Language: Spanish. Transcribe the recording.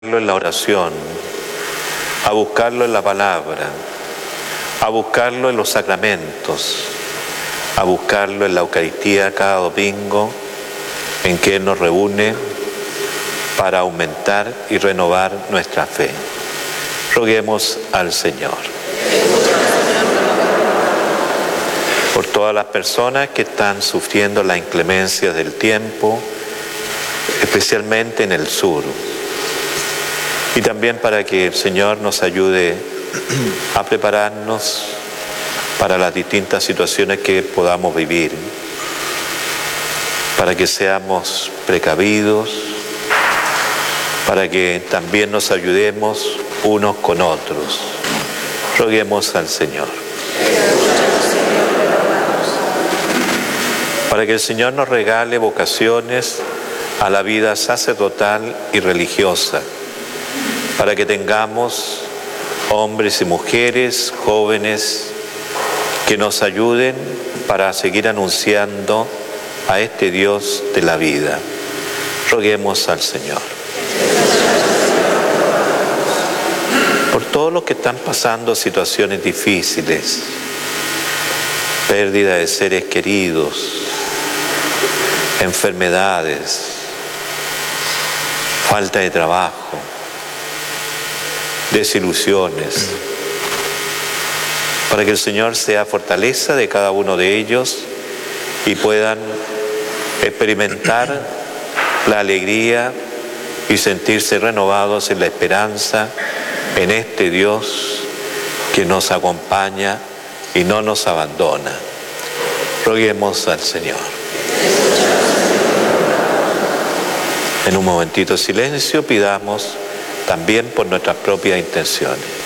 en la oración, a buscarlo en la palabra, a buscarlo en los sacramentos, a buscarlo en la Eucaristía cada domingo en que Él nos reúne para aumentar y renovar nuestra fe. Roguemos al Señor. Por todas las personas que están sufriendo la inclemencia del tiempo, especialmente en el sur. Y también para que el Señor nos ayude a prepararnos para las distintas situaciones que podamos vivir, para que seamos precavidos, para que también nos ayudemos unos con otros. Roguemos al Señor. Para que el Señor nos regale vocaciones a la vida sacerdotal y religiosa, para que tengamos hombres y mujeres, jóvenes, que nos ayuden para seguir anunciando a este Dios de la vida. Roguemos al Señor. Por todos los que están pasando situaciones difíciles, pérdida de seres queridos, enfermedades, falta de trabajo, desilusiones, para que el Señor sea fortaleza de cada uno de ellos y puedan experimentar la alegría y sentirse renovados en la esperanza en este Dios que nos acompaña y no nos abandona. Roguemos al Señor. En un momentito de silencio pidamos también por nuestras propias intenciones.